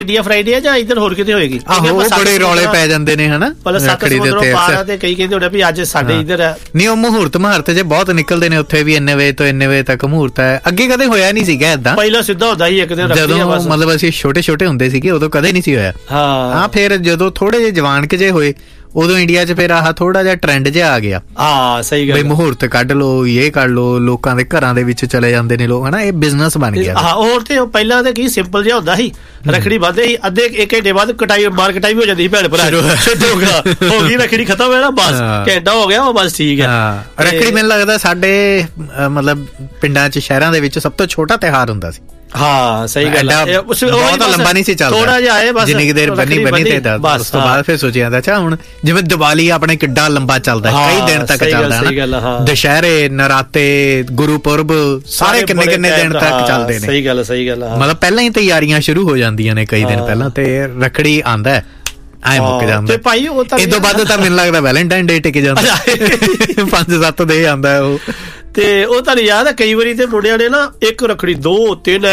India Friday ਆ ਜਾਂ ਇੱਧਰ ਹੋਰ ਕਿਤੇ ਹੋਏਗੀ? ਆਹੋ, ਬੜੇ ਰੌਲੇ ਪੈ ਜਾਂਦੇ ਨੇ ਹਨਾ ਰੱਖੜੀ ਦੇ ਉੱਤੇ। ਤੇ ਕਈ ਕਹਿੰਦੇ ਹੋਣੇ ਵੀ ਅੱਜ ਸਾਡੇ ਇੱਧਰ ਹੈ। ਨਹੀਂ, ਉਹ ਮੁਹੂਰਤ ਜੇ ਬਹੁਤ ਨਿਕਲਦੇ ਨੇ ਉੱਥੇ ਵੀ, ਇੰਨੇ ਵਜੇ ਤੋਂ ਇੰਨੇ ਵਜੇ ਤੱਕ ਮੁਹੂਰਤ ਹੈ। ਅੱਗੇ ਕਦੇ ਹੋਇਆ ਨਹੀਂ ਸੀਗਾ ਏਦਾਂ, ਪਹਿਲਾਂ ਸਿੱਧਾ ਹੁੰਦਾ ਸੀ ਇੱਕ ਦਿਨ, ਜਦੋਂ ਮਤਲਬ ਅਸੀਂ ਛੋਟੇ ਹੁੰਦੇ ਸੀਗੇ ਉਦੋਂ ਕਦੇ ਨਹੀਂ ਸੀ ਹੋਇਆ। ਹਾਂ, ਫਿਰ ਜਦੋਂ ਥੋੜੇ ਜਿਹੇ ਜਵਾਨ ਜੇ ਹੋਏ ਉਦੋਂ ਇੰਡੀਆ 'ਚ ਫਿਰ ਆਹ ਥੋੜਾ ਜਿਹਾ ਟ੍ਰੈਂਡ ਜਿਹਾ ਆ ਗਿਆ। ਹਾਂ, ਸਹੀ ਗੱਲ, ਮੁਹੂਰਤ ਕੱਢ ਲੋ, ਇਹ ਕੱਢ ਲੋ, ਲੋਕਾਂ ਦੇ ਘਰਾਂ ਦੇ ਵਿੱਚ ਚਲੇ ਜਾਂਦੇ ਨੇ ਲੋਕ, ਹਨਾ, ਇਹ ਬਿਜ਼ਨਸ ਬਣ ਗਿਆ। ਹਾਂ, ਹੋਰ ਤੇ ਪਹਿਲਾਂ ਤੇ ਕੀ ਸਿੰਪਲ ਜਿਹਾ ਹੁੰਦਾ ਸੀ, ਰੱਖੜੀ ਬੰਨ੍ਹਦੇ ਸੀ, ਅੱਧੇ 1 ਘੰਟੇ ਬਾਅਦ ਮਾਰ ਕਟਾਈ ਵੀ ਹੋ ਜਾਂਦੀ ਸੀ ਭੈਣ ਭਰਾ, ਹੋ ਗਈ ਰੱਖੜੀ ਖਤਮ ਹੈ ਨਾ, ਬਸ ਘੰਟਾ ਹੋ ਗਿਆ, ਬਸ ਠੀਕ ਹੈ। ਰੱਖੜੀ ਮੈਨੂੰ ਲੱਗਦਾ ਸਾਡੇ ਮਤਲਬ ਪਿੰਡਾਂ 'ਚ ਸ਼ਹਿਰਾਂ ਦੇ ਵਿੱਚ ਸਭ ਤੋਂ ਛੋਟਾ ਤਿਉਹਾਰ ਹੁੰਦਾ ਸੀ। ਹਾਂ, ਸਹੀ ਗੱਲ ਹੈ, ਬਹੁਤ ਲੰਬਾ ਨਹੀਂ ਸੀ ਚੱਲਦਾ, ਥੋੜਾ ਜਿਹਾ ਹੈ ਬਸ, ਜਿੰਨੀ ਦੇਰ ਬੰਨੀ ਤੇ ਉਸ ਤੋਂ ਬਾਅਦ ਫਿਰ ਸੋਚਿਆ ਅੱਛਾ ਹੁਣ ਜਿਵੇਂ ਦੀਵਾਲੀ ਆਪਣੇ ਕਿੱਡਾ ਲੰਬਾ ਚੱਲਦਾ, ਕਈ ਦਿਨ ਤੱਕ ਚੱਲਦਾ, ਦੁਸ਼ਹਿਰੇ, ਨਰਾਤੇ, ਗੁਰੂਪੁਰਬ ਸਾਰੇ ਕਿੰਨੇ ਦਿਨ ਤੱਕ ਚੱਲਦੇ ਨੇ। ਸਹੀ ਗੱਲ, ਸਹੀ ਗੱਲ, ਮਤਲਬ ਪਹਿਲਾਂ ਹੀ ਤਿਆਰੀਆਂ ਸ਼ੁਰੂ ਹੋ ਜਾਂਦੀਆਂ ਨੇ ਕਈ ਦਿਨ ਪਹਿਲਾਂ, ਤੇ ਰੱਖੜੀ ਆਂਦਾ ਐ ਮੁੱਕ ਜਾਂਦਾ ਭਾਈ। ਉਹ ਤਾਂ ਇਹ ਤੋਂ ਬਾਅਦ ਤਾਂ ਮੈਨੂੰ ਲੱਗਦਾ ਵੈਲੈਂਟਾਈਨ ਡੇ ਟਿਕ ਜਾਂਦਾ, 5-7 ਦੇ ਆਂਦਾ ਉਹ। ਤੇ ਉਹ ਤੁਹਾਨੂੰ ਯਾਦ ਹੈ ਕਈ ਵਾਰੀ ਤੇ ਮੁੰਡਿਆਂ ਨੇ ਨਾ ਇੱਕ ਰੱਖੜੀ 2-3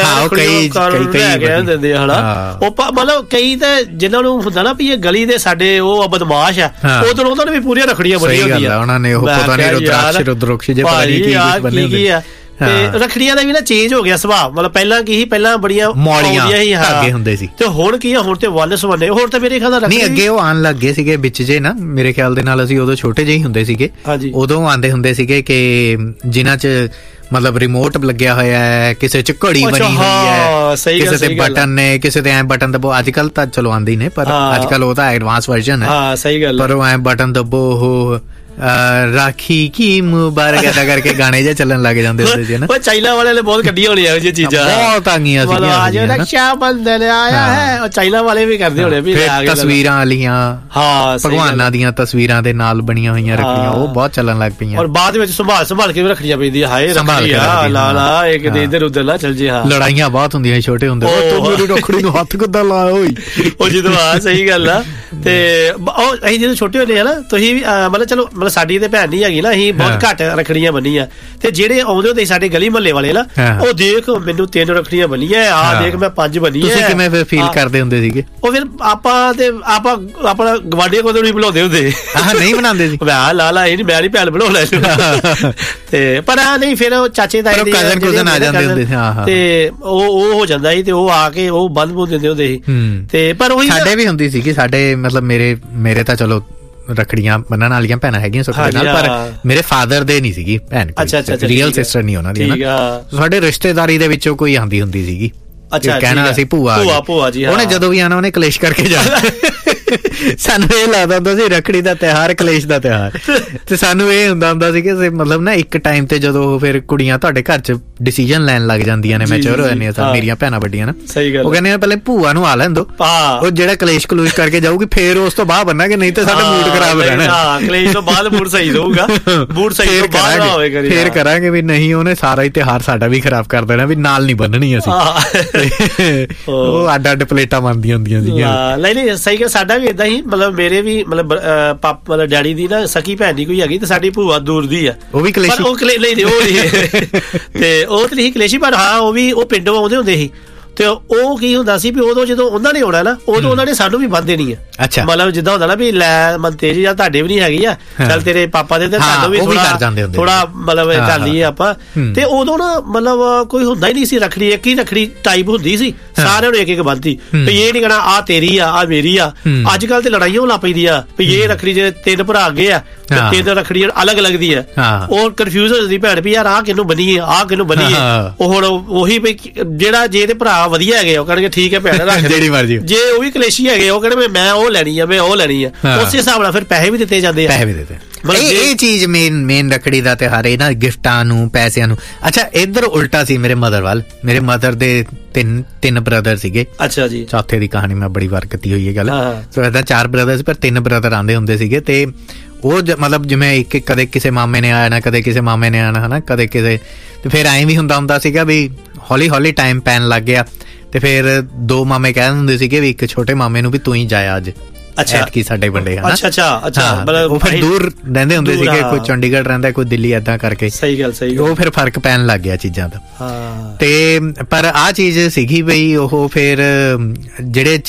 ਦਿੰਦੇ ਆ ਹਨਾ, ਉਹ ਮਤਲਬ ਕਈ ਤੇ ਜਿਨ੍ਹਾਂ ਨੂੰ ਹੁੰਦਾ ਨਾ ਵੀ ਇਹ ਗਲੀ ਦੇ ਸਾਡੇ ਉਹ ਬਦਮਾਸ਼ ਆ, ਉਦੋਂ ਉਹਨਾਂ ਨੇ ਵੀ ਪੂਰੀਆਂ ਰੱਖੜੀਆਂ ਬਣੀਆਂ ਹੁੰਦੀਆਂ, ਉਹਨਾਂ ਨੇ ਉਹ ਪਤਾ ਨਹੀਂ ਰੁਦਰਾਕਸ਼ ਜੇ ਪਤਾ ਨਹੀਂ ਕੀ ਆ। ਤੇ ਰੱਖੜੀਆਂ ਦਾ ਵੀ ਨਾ ਚੇਂਜ ਹੋ ਗਿਆ ਸੁਭਾਅ, ਮਤਲਬ ਪਹਿਲਾਂ ਕੀ ਸੀ, ਪਹਿਲਾਂ ਬੜੀਆਂ ਮੌੜੀਆਂ ਧਾਗੇ ਹੁੰਦੇ ਸੀ, ਤੇ ਹੁਣ ਕੀ ਆ, ਹੁਣ ਤੇ ਵੰਨ ਸਵੰਨੇ। ਹੋਰ ਤਾਂ ਮੇਰੇ ਖਿਆਲ ਨਹੀਂ, ਅੱਗੇ ਉਹ ਆਉਣ ਲੱਗ ਗਏ ਸੀਗੇ ਵਿੱਚ ਜੇ ਨਾ, ਮੇਰੇ ਖਿਆਲ ਦੇ ਨਾਲ ਅਸੀਂ ਉਦੋਂ ਛੋਟੇ ਜਿਹੇ ਹੁੰਦੇ ਸੀਗੇ, ਉਦੋਂ ਆਉਂਦੇ ਹੁੰਦੇ ਸੀਗੇ ਕਿ ਜਿਨ੍ਹਾਂ 'ਚ ਮਤਲਬ ਰਿਮੋਟ ਲੱਗਿਆ ਹੋਇਆ ਹੈ, ਕਿਸੇ 'ਚ ਘੜੀ ਬਣੀ ਹੋਈ ਹੈ, ਕਿਸੇ ਤੇ ਬਟਨ ਨੇ, ਕਿਸੇ ਤੇ ਐ ਬਟਨ ਦਬੋ। ਅੱਜ ਕੱਲ ਤਾਂ ਚਲੋ ਆਉਂਦੀ ਨੇ, ਪਰ ਅੱਜ ਕੱਲ ਉਹ ਤਾਂ ਐਡਵਾਂਸ ਵਰਜਨ ਹੈ। ਸਹੀ ਗੱਲ, ਪਰ ਉਹ ਐ ਬਟਨ ਦਬੋ, ਉਹ ਰਾਖੀ ਕੀ ਮੁਬਾਰਕ ਏਦਾਂ ਕਰਕੇ ਗਾਣੇ ਜਿਹਾ ਚੱਲਣ ਲੱਗ ਜਾਂਦੇ ਹੁੰਦੇ ਸੀ ਨਾ। ਉਹ ਚਾਈਨਾ ਵਾਲਿਆਂ ਨੇ ਬਹੁਤ ਕੱਢੀਆਂ ਹੋਣੀਆਂ ਇਹੋ ਜਿਹੀਆਂ ਚੀਜ਼ਾਂ, ਬਹੁਤ ਆਈਆਂ ਸੀਗੀਆਂ। ਰਕਸ਼ਾ ਬੰਧਨ ਆਇਆ ਹੈ, ਉਹ ਚਾਈਨਾ ਵਾਲੇ ਵੀ ਕਰਦੇ ਹੋਣੇ ਵੀ। ਤਸਵੀਰਾਂ ਵਾਲੀਆਂ, ਭਗਵਾਨਾਂ ਦੀਆਂ ਤਸਵੀਰਾਂ ਦੇ ਨਾਲ ਬਣੀਆਂ ਹੋਈਆਂ ਰੱਖੜੀਆਂ, ਉਹ ਬਹੁਤ ਚੱਲਣ ਲੱਗ ਪਈਆਂ। ਔਰ ਬਾਅਦ ਵਿੱਚ ਸੰਭਾਲ ਕੇ ਵੀ ਰੱਖੜੀਆਂ ਪੈਂਦੀਆਂ, ਹਾਏ ਰੱਖੜੀਆਂ ਲਾ ਇੱਕ ਦੇ ਇੱਧਰ ਉੱਧਰ ਨਾ ਚੱਲ ਜੇ। ਹਾਂ, ਲੜਾਈਆਂ ਬਹੁਤ ਹੁੰਦੀਆਂ ਛੋਟੇ ਹੁੰਦੇ, ਮੇਰੀ ਰੱਖੜੀ ਨੂੰ ਹੱਥ ਕਿੱਦਾਂ ਲਾਇਆ ਹੋਈ ਉਹ ਜਦੋਂ। ਸਹੀ ਗੱਲ ਆ। ਤੇ ਉਹ ਅਸੀਂ ਜਦੋਂ ਛੋਟੇ ਹੁੰਦੇ ਆ ਨਾ, ਤੁਸੀਂ ਵੀ ਮਤਲਬ ਚਲੋ ਸਾਡੀ ਤੇ ਭੈਣ ਨਹੀਂ ਹੈਗੀ ਨਾ, ਅਸੀਂ ਬਹੁਤ ਘੱਟ ਰੱਖੜੀਆਂ ਬੰਨੀਆਂ, ਤੇ ਜਿਹੜੇ ਆਉਂਦੇ ਹੁੰਦੇ ਸਾਡੇ ਗਲੀ ਮਹੱਲੇ ਵਾਲੇ ਨਾ, ਉਹ ਦੇਖ ਮੈਨੂੰ 3 ਰੱਖੜੀਆਂ ਬੰਨੀਆਂ, ਆਹ ਦੇਖ ਮੈਂ 5 ਬੰਨੀਆਂ। ਤੁਸੀਂ ਕਿਵੇਂ ਫਿਰ ਫੀਲ ਕਰਦੇ ਹੁੰਦੇ ਸੀਗੇ? ਉਹ ਫਿਰ ਆਪਾਂ ਆਪਣਾ ਗਵਾਂਢੀਆਂ ਕੋਲ ਨਹੀਂ ਬੁਲਾਉਂਦੇ ਹੁੰਦੇ, ਨਹੀਂ ਬਣਾਉਂਦੇ ਸੀ, ਲਾ ਇਹ ਨੀ, ਮੈਂ ਨੀ ਭੈਣ ਬੁਲਾ ਲੈ। ਤੇ ਪਰ ਨਹੀਂ, ਫਿਰ ਉਹ ਚਾਚੇ ਤਾਏ ਦੇ ਕਜ਼ਨ ਆ ਜਾਂਦੇ ਹੁੰਦੇ ਸੀ, ਤੇ ਉਹ ਹੋ ਜਾਂਦਾ ਸੀ, ਤੇ ਉਹ ਆ ਕੇ ਉਹ ਬੰਦ ਬੂਦ ਦਿੰਦੇ ਹੁੰਦੇ ਸੀ। ਤੇ ਪਰ ਉਹੀ ਸਾਡੇ ਵੀ ਹੁੰਦੀ ਸੀਗੀ, ਸਾਡੇ ਮਤਲਬ ਮੇਰੇ ਤਾਂ ਚਲੋ ਰੱਖੜੀਆਂ ਬੰਨਣ ਵਾਲੀਆਂ ਭੈਣਾਂ ਹੈਗੀਆਂ ਸੁੱਖ ਦੇ ਨਾਲ, ਪਰ ਮੇਰੇ ਫਾਦਰ ਦੇ ਨਹੀਂ ਸੀਗੀ ਭੈਣ, ਰੀਅਲ ਸਿਸਟਰ ਨਹੀਂ ਉਹਨਾਂ ਦੀ। ਸਾਡੇ ਰਿਸ਼ਤੇਦਾਰੀ ਦੇ ਵਿੱਚੋਂ ਕੋਈ ਆਂਦੀ ਹੁੰਦੀ ਸੀਗੀ, ਕਹਿਣਾ ਅਸੀਂ ਭੂਆ ਜੀ, ਉਹਨੇ ਜਦੋਂ ਵੀ ਆਣਾ ਉਹਨੇ ਕਲੇਸ਼ ਕਰਕੇ ਜਾਣਾ। ਸਾਨੂੰ ਇਹ ਲੱਗਦਾ ਹੁੰਦਾ ਸੀ ਰੱਖੜੀ ਦਾ ਤਿਉਹਾਰ ਕਲੇਸ਼ ਦਾ ਤਿਉਹਾਰ, ਤੇ ਸਾਨੂੰ ਇਹ ਹੁੰਦਾ ਸੀ ਕਿ ਮਤਲਬ ਨਾ ਇੱਕ ਟਾਈਮ ਤੇ ਜਦੋਂ ਫਿਰ ਕੁੜੀਆਂ ਤੁਹਾਡੇ ਘਰ 'ਚ ਡਿਸੀਜਨ ਲੈਣ ਲੱਗ ਜਾਂਦੀਆਂ ਨੇ, ਮੈਚੁਰ ਹੋ ਜਾਂਦੀਆਂ, ਮੇਰੀਆਂ ਭੈਣਾਂ ਵੱਡੀਆਂ ਨਾ, ਉਹ ਕਹਿੰਦੀਆਂ ਪਹਿਲੇ ਭੂਆ ਨੂੰ ਆ ਲੈਣ ਦੋ, ਉਹ ਜਿਹੜਾ ਕਲੇਸ਼ ਕਲੂਸ਼ ਕਰਕੇ ਜਾਊਗੀ ਫੇਰ ਉਸ ਤੋਂ ਬਾਅਦ ਬੰਨਾਂਗੇ, ਨਹੀਂ ਤੇ ਸਾਡਾ ਮੂਡ ਖਰਾਬ ਰਹਿਣਾ। ਕਲੇਸ਼ ਤੋਂ ਬਾਅਦ ਮੂਡ ਸਹੀ ਰਹੂਗਾ, ਮੂਡ ਸਹੀ ਤੋਂ ਬਾਅਦ ਹੋਵੇਗਾ, ਫੇਰ ਕਰਾਂਗੇ ਵੀ ਨਹੀਂ ਉਹਨੇ ਸਾਰਾ ਹੀ ਤਿਉਹਾਰ ਸਾਡਾ ਵੀ ਖਰਾਬ ਕਰ ਦੇਣਾ, ਵੀ ਨਾਲ ਨਹੀਂ ਬੰਨਣੀ ਅਸੀਂ। ਉਹ ਅੱਡ ਪਲੇਟਾਂ ਬਣਦੀਆਂ ਹੁੰਦੀਆਂ ਸੀਗੀਆਂ। ਨਹੀਂ ਸਹੀ ਗੱਲ, ਸਾਡਾ ਵੀ ਏਦਾਂ ਹੀ, ਮਤਲਬ ਮੇਰੇ ਵੀ ਮਤਲਬ ਡੈਡੀ ਦੀ ਨਾ ਸਕੀ ਭੈਣ ਦੀ ਕੋਈ ਹੈਗੀ, ਤੇ ਸਾਡੀ ਭੂਆ ਦੂਰ ਦੀ ਆ, ਉਹ ਵੀ ਕਲੇਸ਼ੀ, ਤੇ ਉਹ ਤੇ ਨਹੀਂ ਕਲੇਸ਼ੀ, ਪਰ ਹਾਂ ਉਹ ਵੀ ਉਹ ਪਿੰਡੋਂ ਆਉਂਦੇ ਹੁੰਦੇ ਸੀ, ਤੇ ਉਹ ਕੀ ਹੁੰਦਾ ਸੀ ਵੀ ਉਦੋਂ ਜਦੋਂ ਉਹਨਾਂ ਨੇ ਆਉਣਾ ਨਾ, ਉਦੋਂ ਉਹਨਾਂ ਨੇ ਸਾਨੂੰ ਵੀ ਬੰਨ ਦੇਣੀ ਆ। ਅੱਛਾ, ਮਤਲਬ ਜਿੱਦਾਂ ਹੁੰਦਾ ਨਾ ਵੀ ਲੈ ਮਨਤੇਜ ਜਾਂ ਤੁਹਾਡੇ ਵੀ ਨੀ ਹੈਗੀ ਆ, ਚੱਲ ਤੇਰੇ ਪਾਪਾ ਦੇ ਤੇ ਸਾਨੂੰ ਵੀ ਥੋੜਾ ਮਤਲਬ ਕਰ ਲਈਏ ਆਪਾਂ। ਤੇ ਉਦੋਂ ਨਾ ਮਤਲਬ ਕੋਈ ਹੁੰਦਾ ਹੀ ਨਹੀਂ ਸੀ, ਰੱਖੜੀ ਇੱਕ ਹੀ ਰੱਖੜੀ ਟਾਈਪ ਹੁੰਦੀ ਸੀ, ਸਾਰਿਆਂ ਨੂੰ ਇੱਕ ਇੱਕ ਬੰਨਤੀ, ਵੀ ਇਹ ਨੀ ਕਹਿਣਾ ਆ ਤੇਰੀ ਆ ਮੇਰੀ ਆ। ਅੱਜ ਕੱਲ ਤੇ ਲੜਾਈਆਂ ਹੋਣ ਲੱਗ ਪੈਂਦੀ ਆ, ਵੀ ਇਹ ਰੱਖੜੀ ਜੇ 3 ਭਰਾ ਅੱਗੇ ਆ, 3 ਰੱਖੜੀਆਂ ਅਲੱਗ ਅਲੱਗ ਦੀ ਆ, ਉਹ ਕਨਫਿਊਜ਼ ਹੋ ਜਾਂਦੀ ਭੈਣ ਵੀ ਯਾਰ ਆਹ ਕਿਹਨੂੰ ਬੰਨੀਏ, ਆਹ ਕਿਹਨੂੰ ਬੰਨੀਏ। ਉਹ ਹੁਣ ਉਹੀ ਵੀ ਜਿਹੜਾ ਜੇ ਇਹਦੇ ਭਰਾ ਵਧੀਆ ਹੈਗੇ ਉਹ ਕਹਿਣਗੇ ਠੀਕ ਹੈ ਭੈਣ ਰੱਖ ਜਿਹੜੀ ਮਰਜ਼ੀ, ਜੇ ਉਹ ਵੀ ਕਲੇਸ਼ੀ ਹੈਗੇ ਉਹ ਕਹਿੰਦੇ ਮੈਂ ਉਹ ਲੈਣੀ ਆ, ਮੈਂ ਉਹ ਲੈਣੀ ਆ, ਉਸੇ ਹਿਸਾਬ ਨਾਲ ਫਿਰ ਪੈਸੇ ਵੀ ਦਿੱਤੇ ਜਾਂਦੇ ਆ, ਪੈਸੇ ਵੀ ਦਿੱਤੇ। ਇਹ ਚੀਜ਼ ਮੇਨ ਰੱਖੜੀ ਦਾ ਤਿਉਹਾਰ ਹੈ ਨਾ, ਗਿਫਟਾਂ ਨੂੰ ਪੈਸਿਆਂ ਨੂੰ। ਅੱਛਾ, ਇੱਧਰ ਉਲਟਾ ਸੀ ਮੇਰੇ ਮਦਰ ਵੱਲ, ਮੇਰੇ ਮਦਰ ਦੇ 3 ਬ੍ਰਦਰ ਸੀਗੇ। ਅੱਛਾ ਜੀ, ਚੌਥੇ ਦੀ ਕਹਾਣੀ ਮੈਂ ਬੜੀ ਵਾਰ ਕੀਤੀ ਹੋਈ ਹੈ ਗੱਲ। ਸੋ ਏਦਾਂ 4 ਬ੍ਰਦਰ ਸੀ, ਪਰ 3 ਬ੍ਰਦਰ ਆਉਂਦੇ ਹੁੰਦੇ ਸੀਗੇ, ਤੇ ਉਹ ਮਤਲਬ ਜਿਵੇਂ ਇੱਕ ਕਦੇ ਕਿਸੇ ਮਾਮੇ ਨੇ ਆਣਾ, ਕਦੇ ਕਿਸੇ ਮਾਮੇ ਨੇ ਆਣਾ, ਹਨਾ, ਕਦੇ ਕਿਸੇ, ਤੇ ਫਿਰ ਐਂ ਵੀ ਹੁੰਦਾ ਸੀਗਾ ਵੀ ਹੌਲੀ ਹੌਲੀ ਟਾਈਮ ਪੈਣ ਲੱਗ ਗਿਆ, ਤੇ ਫਿਰ 2 ਮਾਮੇ ਕਹਿ ਦਿੰਦੇ ਸੀਗੇ ਵੀ ਇੱਕ ਛੋਟੇ ਮਾਮੇ ਨੂੰ ਵੀ ਤੂੰ ਹੀ ਜਾਇਆ ਅੱਜ, ਐਤਕੀ ਸਾਡੇ ਵੰਡੇ ਹਨ। ਅੱਛਾ ਮਤਲਬ ਉਹ ਫਿਰ ਦੂਰ ਰਹਿੰਦੇ ਹੁੰਦੇ ਸੀਗੇ, ਕੋਈ ਚੰਡੀਗੜ੍ਹ ਰਹਿੰਦਾ, ਕੋਈ ਦਿੱਲੀ, ਏਦਾਂ ਕਰਕੇ। ਸਹੀ ਗੱਲ ਉਹ ਫਿਰ ਫਰਕ ਪੈਣ ਲੱਗ ਗਿਆ ਚੀਜ਼ਾਂ ਦਾ। ਤੇ ਪਰ ਆਹ ਚੀਜ਼ ਸੀਗੀ ਬਈ ਉਹ ਫਿਰ ਜਿਹੜੇ